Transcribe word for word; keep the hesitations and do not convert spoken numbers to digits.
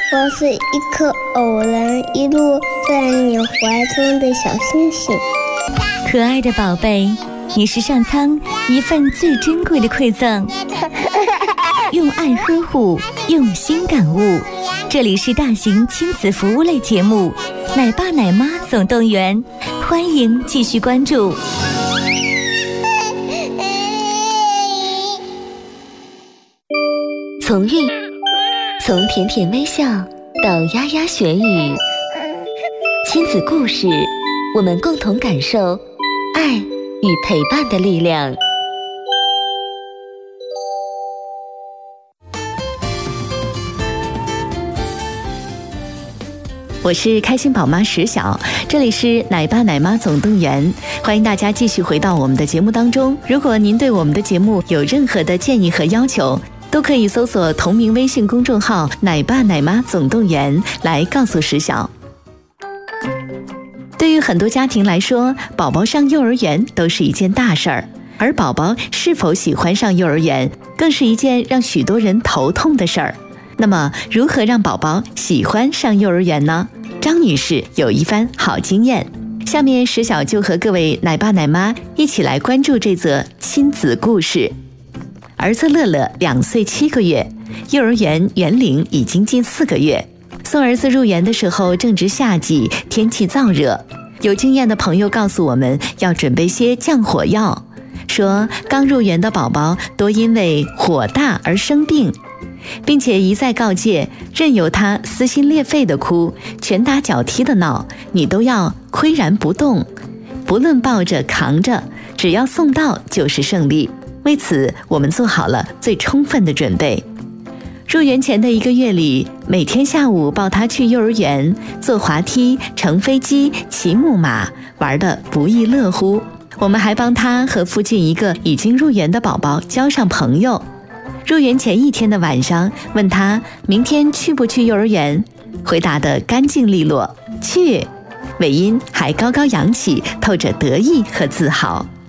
我是一颗偶然一路在你怀中的小星星。 可爱的宝贝，你是上苍一份最珍贵的馈赠，用爱呵护，用心感悟。这里是大型亲子服务类节目《奶爸奶妈总动员》，欢迎继续关注。从孕，从甜甜微笑到牙牙学语，亲子故事，我们共同感受爱与陪伴的力量。我是开心宝妈石晓，这里是奶爸奶妈总动员，欢迎大家继续回到我们的节目当中。如果您对我们的节目有任何的建议和要求，都可以搜索同名微信公众号奶爸奶妈总动员来告诉石晓。对于很多家庭来说，宝宝上幼儿园都是一件大事儿，而宝宝是否喜欢上幼儿园更是一件让许多人头痛的事儿。那么如何让宝宝喜欢上幼儿园呢？张女士有一番好经验，下面石晓就和各位奶爸奶妈一起来关注这则亲子故事。儿子乐乐两岁七个月，幼儿园园龄已经近四个月。送儿子入园的时候正值夏季，天气燥热，有经验的朋友告诉我们要准备些降火药，说刚入园的宝宝多因为火大而生病，并且一再告诫，任由他撕心裂肺的哭，拳打脚踢的闹，你都要岿然不动，不论抱着扛着，只要送到就是胜利。为此我们做好了最充分的准备。入园前的一个月里，每天下午抱他去幼儿园，坐滑梯、乘飞机、骑木马，玩得不亦乐乎。我们还帮他和附近一个已经入园的宝宝交上朋友。入园前一天的晚上，问他明天去不去幼儿园，回答得干净利落，去，尾音还高高扬起，透着得意和自豪。